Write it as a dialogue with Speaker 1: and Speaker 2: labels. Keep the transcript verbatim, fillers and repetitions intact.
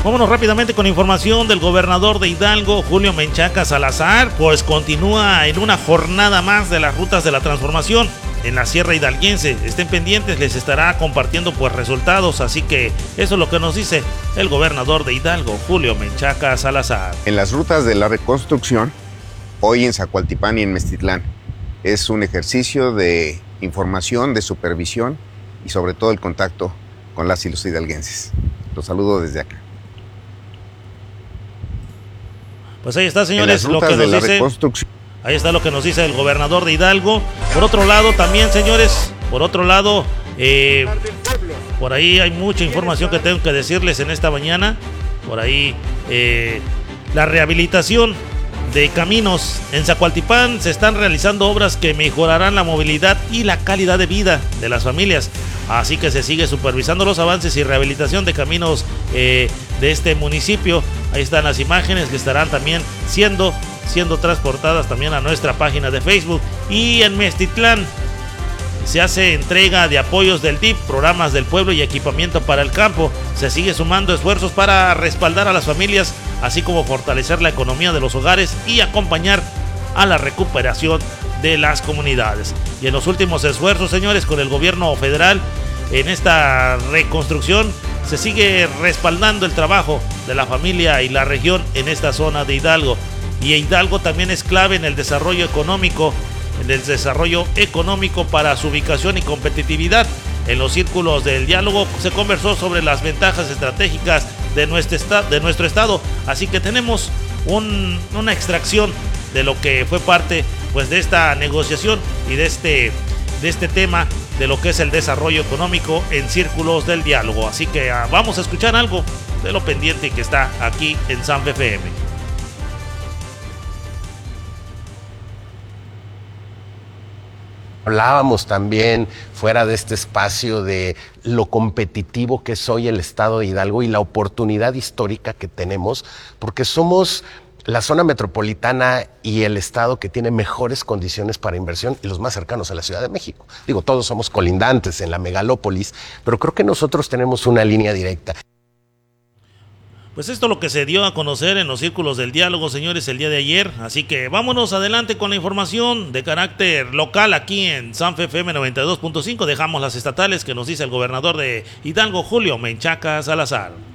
Speaker 1: Vámonos rápidamente con información del gobernador de Hidalgo, Julio Menchaca Salazar, pues continúa en una jornada más de las rutas de la transformación en la Sierra Hidalguense. Estén pendientes, les estará compartiendo pues resultados, así que eso es lo que nos dice el gobernador de Hidalgo, Julio Menchaca Salazar.
Speaker 2: En las rutas de la reconstrucción, hoy en Zacualtipán y en Meztitlán, es un ejercicio de información, de supervisión y sobre todo el contacto con las y los hidalguenses. Los saludo desde acá.
Speaker 1: Pues ahí está, señores, lo que nos dice, ahí está lo que nos dice el gobernador de Hidalgo. Por otro lado, también, señores, por otro lado, eh, por ahí hay mucha información que tengo que decirles en esta mañana. Por ahí, eh, la rehabilitación de caminos en Zacualtipán, se están realizando obras que mejorarán la movilidad y la calidad de vida de las familias. Así que se sigue supervisando los avances y rehabilitación de caminos eh, de este municipio. Ahí están las imágenes que estarán también siendo, siendo transportadas también a nuestra página de Facebook. Y en Meztitlán se hace entrega de apoyos del D I F, programas del pueblo y equipamiento para el campo. Se sigue sumando esfuerzos para respaldar a las familias, así como fortalecer la economía de los hogares y acompañar a la recuperación de las comunidades. Y en los últimos esfuerzos, señores, con el gobierno federal en esta reconstrucción, se sigue respaldando el trabajo de la familia y la región en esta zona de Hidalgo. Y Hidalgo también es clave en el desarrollo económico, en el desarrollo económico para su ubicación y competitividad. En los círculos del diálogo se conversó sobre las ventajas estratégicas de nuestro, esta, de nuestro estado, así que tenemos un, una extracción de lo que fue parte pues de esta negociación y de este, de este tema de lo que es el desarrollo económico en círculos del diálogo. Así que uh, vamos a escuchar algo de lo pendiente que está aquí en Sanfe F M.
Speaker 3: Hablábamos también fuera de este espacio de lo competitivo que es hoy el estado de Hidalgo y la oportunidad histórica que tenemos, porque somos la zona metropolitana y el estado que tiene mejores condiciones para inversión y los más cercanos a la Ciudad de México. Digo, todos somos colindantes en la megalópolis, pero creo que nosotros tenemos una línea directa.
Speaker 1: Pues esto es lo que se dio a conocer en los círculos del diálogo, señores, el día de ayer. Así que vámonos adelante con la información de carácter local aquí en Sanfe F M noventa y dos punto cinco. Dejamos las estatales que nos dice el gobernador de Hidalgo, Julio Menchaca Salazar.